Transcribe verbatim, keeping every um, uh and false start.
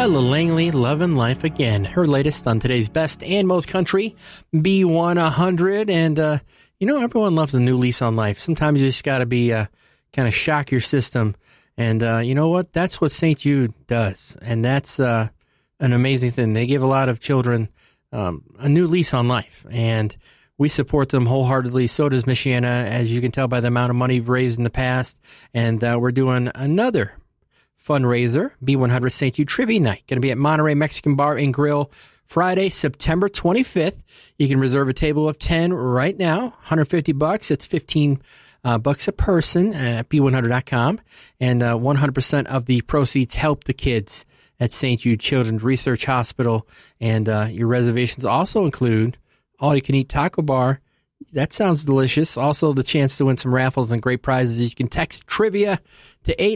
Ella Langley, Lovin' Life Again. Her latest on today's best and most country, B one hundred. And, uh, you know, everyone loves a new lease on life. Sometimes you just got to be, uh, kind of shock your system. And uh, you know what? That's what Saint Jude does. And that's uh, an amazing thing. They give a lot of children um, a new lease on life. And we support them wholeheartedly. So does Michiana, as you can tell by the amount of money we've raised in the past. And uh, we're doing another fundraiser, B one hundred Saint Jude Trivia Night. Going to be at Monterey Mexican Bar and Grill Friday, September twenty-fifth. You can reserve a table of ten right now, one hundred fifty bucks. It's fifteen uh, bucks a person at B one hundred dot com. And uh, one hundred percent of the proceeds help the kids at Saint Jude Children's Research Hospital. And uh, your reservations also include all-you-can-eat taco bar. That sounds delicious. Also, the chance to win some raffles and great prizes. You can text trivia to eight